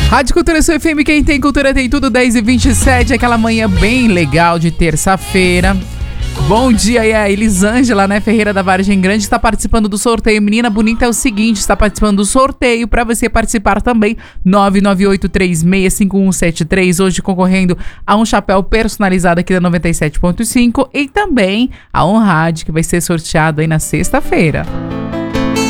Rádio Cultura Sua FM, quem tem cultura tem tudo, 10h27, aquela manhã bem legal de terça-feira. Bom dia aí a Elisângela, né, Ferreira da Vargem Grande, está participando do sorteio. Menina bonita, é o seguinte, está participando do sorteio, para você participar também, 998365173, hoje concorrendo a um chapéu personalizado aqui da 97.5 e também a um rádio que vai ser sorteado aí na sexta-feira.